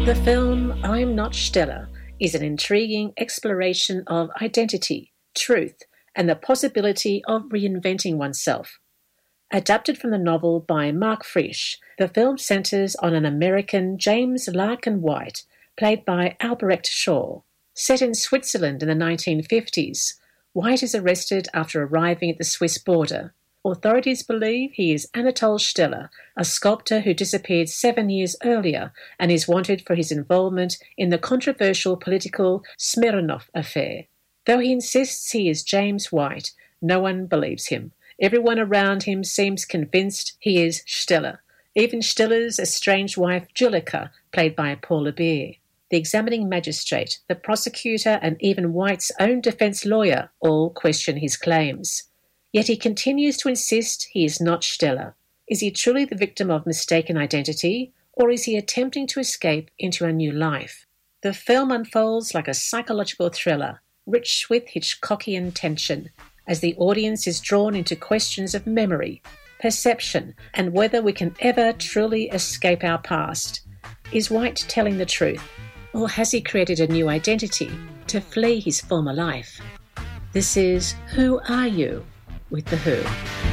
The film I'm Not Stella is an intriguing exploration of identity, truth, and the possibility of reinventing oneself. Adapted from the novel by Mark Frisch, the film centres on an American James Larkin White, played by Albrecht Shaw. Set in Switzerland in the 1950s, White is arrested after arriving at the Swiss border. Authorities believe he is Anatole Stella, a sculptor who disappeared 7 years earlier and is wanted for his involvement in the controversial political Smirnov affair. Though he insists he is James White, no one believes him. Everyone around him seems convinced he is Stella, even Stella's estranged wife Julika, played by Paula Beer. The examining magistrate, the prosecutor, and even White's own defence lawyer all question his claims. Yet he continues to insist he is not Stella. Is he truly the victim of mistaken identity, or is he attempting to escape into a new life? The film unfolds like a psychological thriller, rich with Hitchcockian tension, as the audience is drawn into questions of memory, perception, and whether we can ever truly escape our past. Is White telling the truth, or has he created a new identity to flee his former life? This is Who Are You? With The Who.